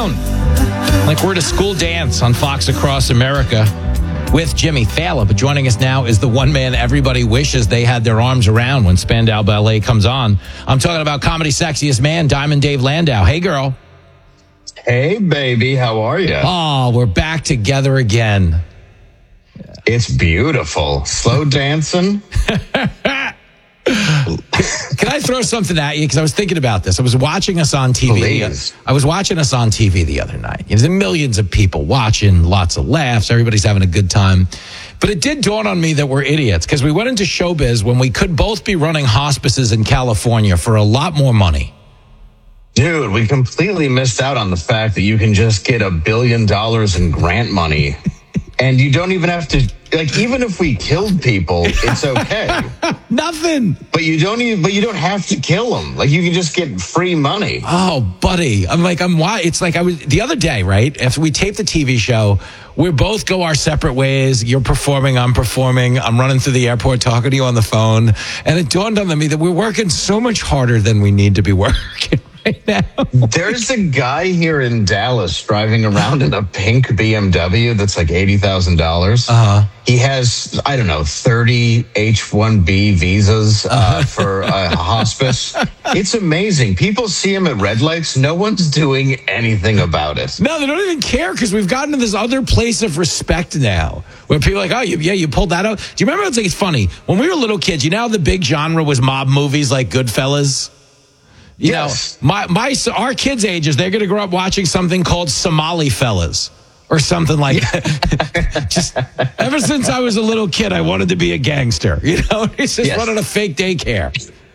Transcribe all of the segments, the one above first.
down. Like we're at a school dance on Fox Across America with Jimmy Fallon. But joining us now is the one man everybody wishes they had their arms around when Spandau Ballet comes on. I'm talking about comedy sexiest man, Diamond Dave Landau. Hey, girl. Hey, baby. How are you? Oh, we're back together again. It's beautiful. Slow dancing. Can I throw something at you? Because I was thinking about this. I was watching us on TV. Please. I was watching us on TV the other night. There's millions of people watching, lots of laughs. Everybody's having a good time. But it did dawn on me that we're idiots because we went into showbiz when we could both be running hospices in California for a lot more money. Dude, we completely missed out on the fact that you can just get $1 billion in grant money. And you don't even have to, like, even if we killed people, it's okay. Nothing. But you don't have to kill them. Like, you can just get free money. Oh, buddy. It's like I was the other day, right? After we taped the TV show, we both go our separate ways. You're performing, I'm performing. I'm running through the airport talking to you on the phone. And it dawned on me that we're working so much harder than we need to be working. Now. There's a guy here in Dallas driving around in a pink BMW that's like $80,000. He has, 30 H-1B visas for a hospice. It's amazing. People see him at red lights. No one's doing anything about it. No, they don't even care because we've gotten to this other place of respect now where people are like, you pulled that out. Do you remember? It's funny. When we were little kids, you know how the big genre was mob movies like Goodfellas? You know, our kids' ages, they're going to grow up watching something called Somali Fellas or something like that. Just ever since I was a little kid, I wanted to be a gangster. You know, it's just running a fake daycare.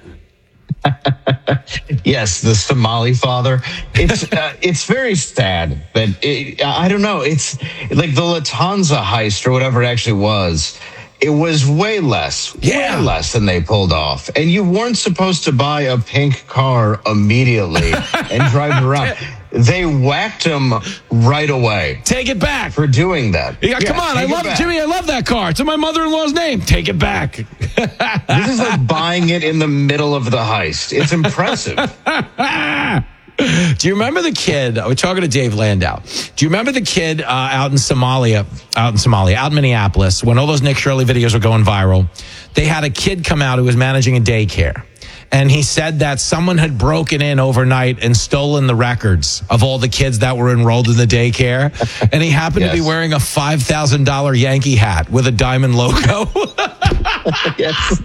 Yes, the Somali father. It's very sad that I don't know. It's like the Lufthansa heist or whatever it actually was. It was way less than they pulled off. And you weren't supposed to buy a pink car immediately and drive around. They whacked him right away. Take it back. For doing that. Yeah, come on. Jimmy, I love that car. It's in my mother-in-law's name. Take it back. This is like buying it in the middle of the heist. It's impressive. Do you remember the kid? We're talking to Dave Landau. Do you remember the kid out in Minneapolis, when all those Nick Shirley videos were going viral? They had a kid come out who was managing a daycare. And he said that someone had broken in overnight and stolen the records of all the kids that were enrolled in the daycare. And he happened to be wearing a $5,000 Yankee hat with a diamond logo. Yes.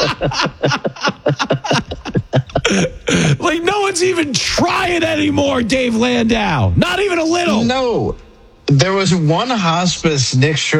Like, no one's even trying anymore, Dave Landau. Not even a little. No. There was one hospice Nick Shirley